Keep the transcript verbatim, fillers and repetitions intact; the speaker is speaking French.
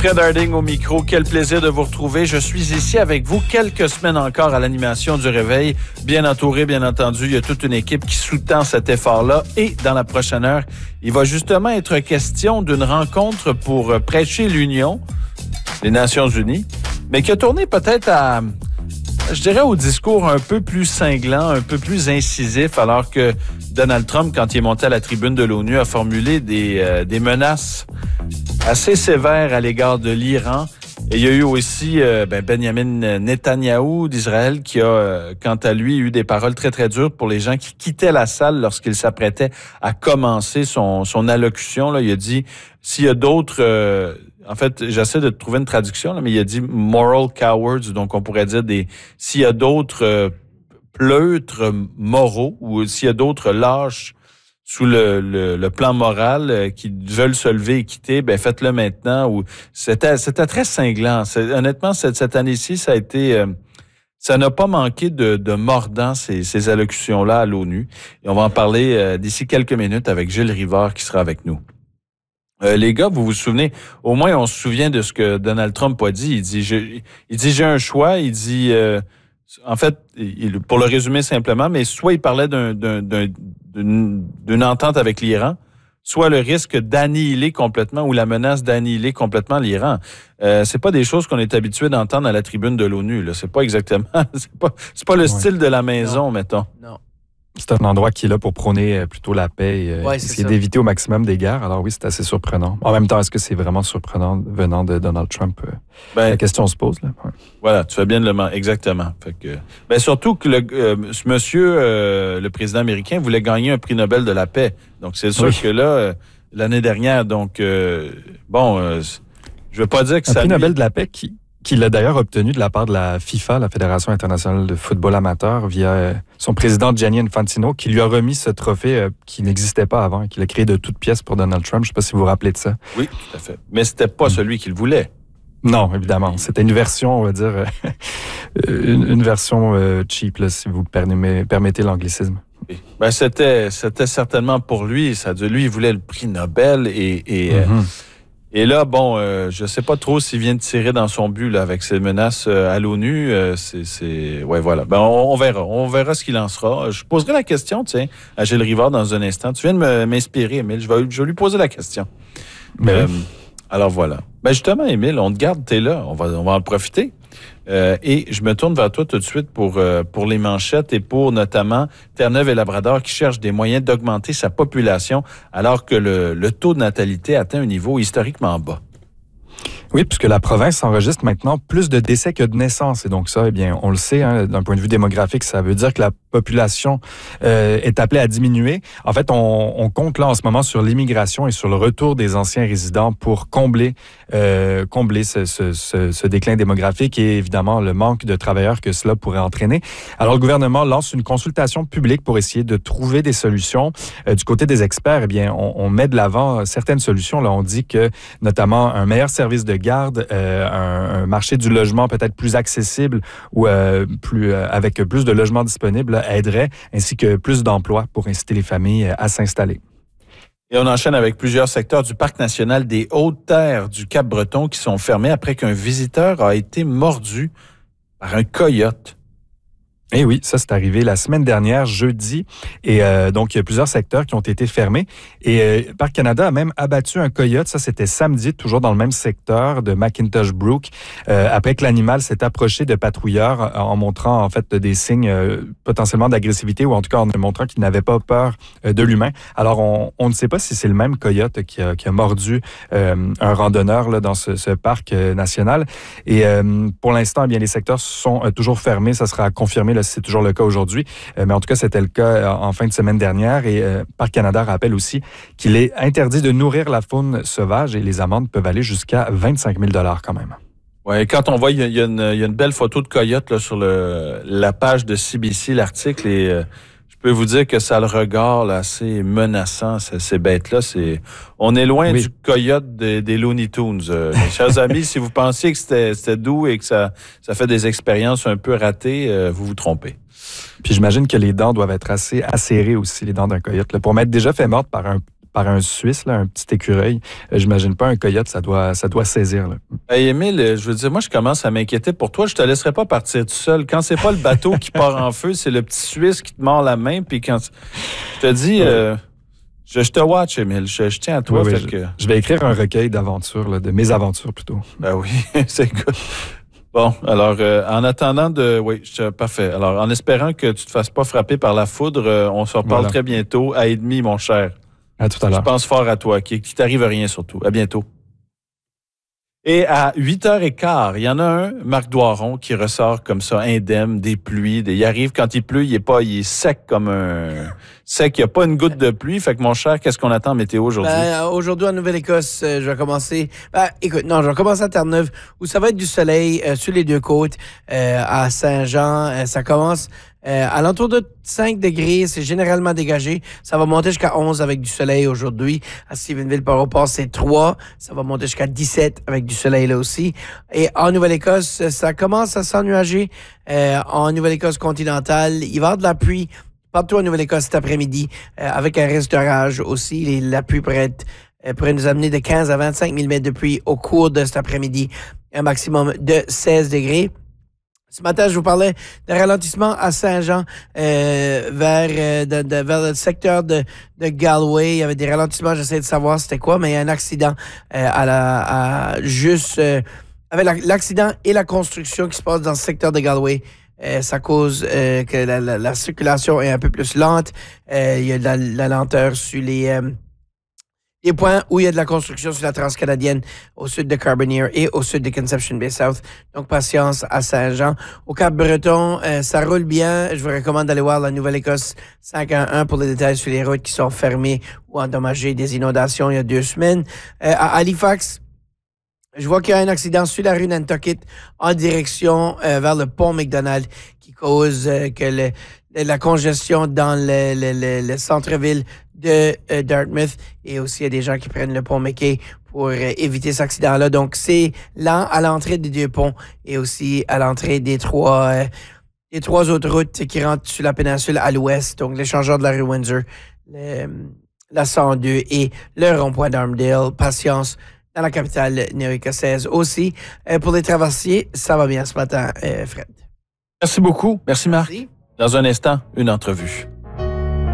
Fred Harding au micro. Quel plaisir de vous retrouver. Je suis ici avec vous quelques semaines encore à l'animation du Réveil. Bien entouré, bien entendu. Il y a toute une équipe qui sous-tend cet effort-là. Et dans la prochaine heure, il va justement être question d'une rencontre pour prêcher l'union, les Nations Unies, mais qui a tourné peut-être à, je dirais, au discours un peu plus cinglant, un peu plus incisif, alors que Donald Trump, quand il est monté à la tribune de l'ONU, a formulé des, euh, des menaces assez sévères à l'égard de l'Iran. Et il y a eu aussi euh, ben Benjamin Netanyahou d'Israël qui a, euh, quant à lui, eu des paroles très, très dures pour les gens qui quittaient la salle lorsqu'il s'apprêtait à commencer son, son allocution. Là, il a dit, s'il y a d'autres... Euh, en fait, j'essaie de trouver une traduction, là, mais il a dit « moral cowards », donc on pourrait dire des s'il y a d'autres euh, pleutres moraux ou s'il y a d'autres lâches sous le, le, le plan moral euh, qui veulent se lever et quitter, ben faites-le maintenant. Ou c'était, c'était très cinglant. C'est, honnêtement, cette, cette année-ci, ça a été... Euh, ça n'a pas manqué de, de mordant, ces, ces allocutions-là à l'ONU. Et on va en parler euh, d'ici quelques minutes avec Gilles Rivard qui sera avec nous. Euh, les gars, vous vous souvenez, au moins on se souvient de ce que Donald Trump a dit. Il dit, j'ai, il dit, j'ai un choix. Il dit, euh, en fait, il, pour le résumer simplement, mais soit il parlait d'un, d'un, d'un, d'une, d'une entente avec l'Iran, soit le risque d'annihiler complètement ou la menace d'annihiler complètement l'Iran. Euh, c'est pas des choses qu'on est habitué d'entendre à la tribune de l'ONU. Là. C'est pas exactement, c'est pas, c'est pas le ouais. style de la maison, non. mettons. Non. C'est un endroit qui est là pour prôner plutôt la paix et ouais, essayer d'éviter au maximum des guerres. Alors oui, c'est assez surprenant. En même temps, est-ce que c'est vraiment surprenant venant de Donald Trump? Ben, la question se pose. Là. Ouais. Voilà, tu fais bien de le mentionner. Exactement. Fait que, ben surtout que le, euh, ce monsieur, euh, le président américain, voulait gagner un prix Nobel de la paix. Donc c'est sûr oui. que là, euh, l'année dernière, donc, euh, bon, euh, je ne veux pas dire que un ça... prix lui... Nobel de la paix qui... qu'il a d'ailleurs obtenu de la part de la FIFA, la Fédération internationale de football amateur, via son président Gianni Infantino, qui lui a remis ce trophée euh, qui n'existait pas avant, qu'il a créé de toutes pièces pour Donald Trump. Je ne sais pas si vous vous rappelez de ça. Oui, tout à fait. Mais c'était pas mmh. celui qu'il voulait. Non, évidemment. C'était une version, on va dire, euh, une, une version euh, cheap, là, si vous permettez, permettez l'anglicisme. Ben, c'était, c'était certainement pour lui. Ça, de lui, il voulait le prix Nobel et... et mmh. euh, Et là, bon, euh, je sais pas trop s'il vient de tirer dans son but là avec ses menaces euh, à l'ONU. Euh, c'est, c'est, ouais, voilà. Ben, on, on verra, on verra ce qu'il en sera. Je poserai la question, tiens, à Gilles Rivard dans un instant. Tu viens de me, m'inspirer, Émile. Je vais, je vais lui poser la question. Mais euh, alors voilà. Ben justement, Émile, on te garde, t'es là. On va, on va en profiter. Euh, et je me tourne vers toi tout de suite pour, euh, pour les manchettes et pour notamment Terre-Neuve et Labrador qui cherche des moyens d'augmenter sa population alors que le, le taux de natalité atteint un niveau historiquement bas. Oui, puisque la province enregistre maintenant plus de décès que de naissances. Et donc ça, eh bien, on le sait, hein, d'un point de vue démographique, ça veut dire que la population euh, est appelée à diminuer. En fait, on, on compte là en ce moment sur l'immigration et sur le retour des anciens résidents pour combler, euh, combler ce, ce, ce, ce déclin démographique et évidemment le manque de travailleurs que cela pourrait entraîner. Alors, le gouvernement lance une consultation publique pour essayer de trouver des solutions. Euh, du côté des experts, eh bien, on, on met de l'avant certaines solutions. Là, on dit que notamment un meilleur service de garde, euh, un, un marché du logement peut-être plus accessible ou euh, plus euh, avec plus de logements disponibles là, aiderait, ainsi que plus d'emplois pour inciter les familles à s'installer. Et on enchaîne avec plusieurs secteurs du Parc national des Hautes-Terres du Cap-Breton qui sont fermés après qu'un visiteur a été mordu par un coyote. Eh oui, ça c'est arrivé la semaine dernière, jeudi, et euh, donc il y a plusieurs secteurs qui ont été fermés. Et euh, Parc Canada a même abattu un coyote, ça c'était samedi, toujours dans le même secteur de McIntosh Brook, euh, après que l'animal s'est approché de patrouilleurs en montrant en fait des signes euh, potentiellement d'agressivité ou en tout cas en montrant qu'il n'avait pas peur euh, de l'humain. Alors on, on ne sait pas si c'est le même coyote qui a, qui a mordu euh, un randonneur là, dans ce, ce parc euh, national. Et euh, pour l'instant, eh bien les secteurs sont euh, toujours fermés, ça sera confirmé là, c'est toujours le cas aujourd'hui, euh, mais en tout cas, c'était le cas en fin de semaine dernière. Et euh, Parc Canada rappelle aussi qu'il est interdit de nourrir la faune sauvage et les amendes peuvent aller jusqu'à vingt-cinq mille dollars quand même. Oui, quand on voit, il y, y, y a une belle photo de coyote là, sur le, la page de C B C, l'article, et euh, je peux vous dire que ça a le regard là, assez menaçant, ces, ces bêtes-là. C'est, on est loin oui. du coyote des, des Looney Tunes. Euh, mes chers amis, si vous pensiez que c'était, c'était doux et que ça, ça fait des expériences un peu ratées, euh, vous vous trompez. Puis j'imagine que les dents doivent être assez acérées aussi, les dents d'un coyote, là, pour m'être déjà fait morte par un par un Suisse, là, un petit écureuil. Euh, j'imagine pas un coyote, ça doit, ça doit saisir. Là. Hey, Émile, je veux dire, moi, je commence à m'inquiéter pour toi. Je te laisserai pas partir tout seul. Quand c'est pas le bateau qui part en feu, c'est le petit Suisse qui te mord la main. Puis quand je te dis, euh, je, je te watch, Émile. Je, je tiens à toi. Oui, fait oui, que... je, je vais écrire un recueil d'aventures, là, de mes aventures plutôt. Ben oui, c'est cool. Bon, alors, euh, en attendant de... Oui, je, parfait. Alors, en espérant que tu te fasses pas frapper par la foudre, euh, on se reparle Voilà. très bientôt à et demi, mon cher. À tout à l'heure. Je pense fort à toi, qu'il qui t'arrive rien surtout. À bientôt. Et à huit heures quinze, il y en a un, Marc Doiron, qui ressort comme ça, indemne, des pluies. Des, il arrive quand il pleut, il est pas, il est sec comme un... Sec, il n'y a pas une goutte de pluie. Fait que mon cher, qu'est-ce qu'on attend en météo aujourd'hui? Ben, aujourd'hui, en Nouvelle-Écosse, euh, je vais commencer... Ben, écoute, non, je vais commencer à Terre-Neuve, où ça va être du soleil euh, sur les deux côtes. Euh, à Saint-Jean, euh, ça commence... Euh, à l'entour de cinq degrés, c'est généralement dégagé. Ça va monter jusqu'à onze avec du soleil aujourd'hui. À Stephenville, par rapport, c'est trois. Ça va monter jusqu'à dix-sept avec du soleil là aussi. Et en Nouvelle-Écosse, ça commence à s'ennuager. Euh, en Nouvelle-Écosse continentale, il va y avoir de la pluie partout en Nouvelle-Écosse cet après-midi, euh, avec un risque d'orage aussi. Les, la pluie pourrait, être, euh, pourrait nous amener de quinze à vingt-cinq millimètres de pluie au cours de cet après-midi. Un maximum de seize degrés. Ce matin, je vous parlais d'un ralentissement à Saint-Jean, euh, vers, euh, de, de, vers le secteur de, de Galway. Il y avait des ralentissements, j'essaie de savoir c'était quoi, mais il y a un accident euh, à la, à juste euh, avec la, l'accident et la construction qui se passe dans ce secteur de Galway. Euh, ça cause euh, que la, la, la circulation est un peu plus lente. Euh, il y a de la, la lenteur sur les... Euh, Les points où il y a de la construction sur la transcanadienne au sud de Carbonear et au sud de Conception Bay South. Donc, patience à Saint-Jean. Au Cap-Breton, euh, ça roule bien. Je vous recommande d'aller voir la Nouvelle-Écosse cinq un un pour les détails sur les routes qui sont fermées ou endommagées des inondations il y a deux semaines. Euh, à Halifax, je vois qu'il y a un accident sur la rue Nantucket en direction euh, vers le pont McDonald qui cause euh, que le, la congestion dans le, le, le, le centre-ville de euh, Dartmouth, et aussi il y a des gens qui prennent le pont McKay pour euh, éviter cet accident-là. Donc c'est lent à l'entrée des deux ponts et aussi à l'entrée des trois euh, des trois autres routes qui rentrent sur la péninsule à l'ouest, donc l'échangeur de la rue Windsor, le, la cent deux et le rond-point d'Armdale. Patience dans la capitale néo-écossaise aussi. Euh, pour les traversiers, ça va bien ce matin, euh, Fred. Merci beaucoup. Merci, Marc. Merci. Dans un instant, une entrevue.